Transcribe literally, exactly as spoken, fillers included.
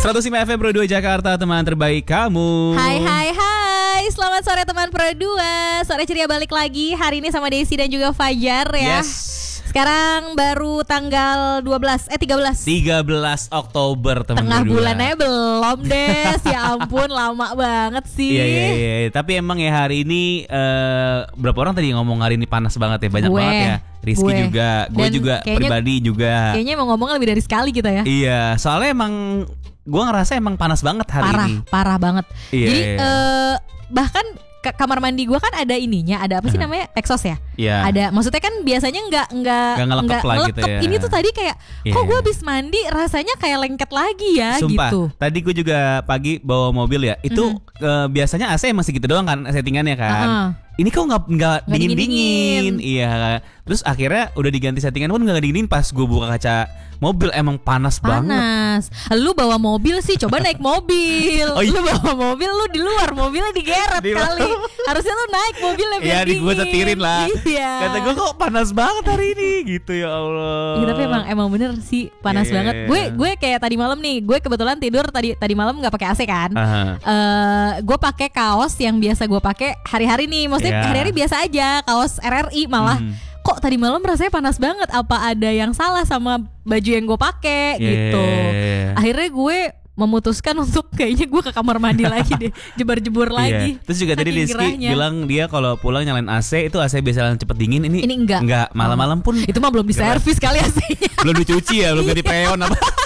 seratus lima F M Pro dua Jakarta, teman terbaik kamu. Hai hai hai, selamat sore teman Pro dua. Sore ceria balik lagi hari ini sama Desi dan juga Fajar ya. Yes. Sekarang baru tanggal dua belas, eh tiga belas tiga belas Oktober teman Tengah berdua. bulan aja belum Des. Ya ampun lama banget sih. Iya, iya, iya. Tapi emang ya hari ini uh, berapa orang tadi ngomong hari ini panas banget ya. Banyak Gue, banget ya. Rizky gue. juga, gue Dan juga kayaknya- pribadi juga. Kayaknya emang ngomongnya lebih dari sekali kita ya. Iya, soalnya emang gue ngerasa emang panas banget hari Parah, ini. parah banget. Iya, Jadi iya. eh, bahkan ke kamar mandi gue kan ada ininya, ada apa sih Uh-huh. namanya, exhaust ya? Iya. Ada, maksudnya kan biasanya nggak nggak Nggak ngelekep lah gitu ya. Ini tuh tadi kayak, Iya, kok gue iya. habis mandi rasanya kayak lengket lagi ya. Sumpah, Gitu. tadi gue juga pagi bawa mobil ya. Itu Mhm. eh, biasanya A C emang segitu doang kan settingannya kan. Uh-uh. Ini kok nggak nggak Nggak dingin dingin. dingin-dingin. Iya. Terus akhirnya udah diganti settingan pun nggak dingin dingin. Pas gue buka kaca mobil emang panas, banget. Panas. Lu bawa mobil sih, coba naik mobil. Oh, iya. Lu bawa mobil, lu di luar, mobilnya digeret Di luar. kali. Harusnya lu naik mobilnya biar Iya, di gue dingin. setirin lah. Iya. Kata gue kok panas banget hari ini gitu ya Allah. Iya, tapi emang emang bener sih panas Iya, iya, banget. iya. Gue gue kayak tadi malam nih, gue kebetulan tidur tadi tadi malam nggak pakai A C kan. Aha. Eh, gue pakai kaos yang biasa gue pakai hari-hari nih, maksudnya Iya. hari-hari biasa aja, kaos R R I malah. Hmm. Kok tadi malam rasanya panas banget? Apa ada yang salah sama baju yang gue pakai Iya, gitu? iya, iya. Akhirnya gue memutuskan untuk kayaknya gue ke kamar mandi lagi deh, jebur-jebur lagi. Iya. Terus juga tadi Saking Rizky gerahnya. bilang dia kalau pulang nyalain A C itu A C biasa cepet dingin. Ini Ini enggak. Enggak, malam-malam pun Itu mah belum Gerah. diservis kali A C-nya. belum dicuci ya, belum ganti peon apa.